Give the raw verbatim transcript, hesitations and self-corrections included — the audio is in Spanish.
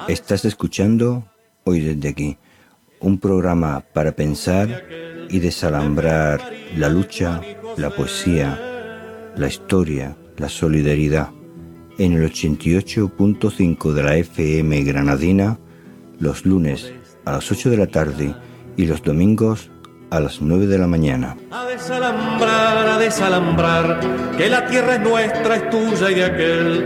Estás escuchando Hoy desde aquí, un programa para pensar y desalambrar la lucha, la poesía, la historia, la solidaridad. En el ochenta y ocho punto cinco de la F M granadina, los lunes a las ocho de la tarde y los domingos a las nueve de la mañana. A desalambrar, a desalambrar, que la tierra es nuestra, es tuya y de aquel.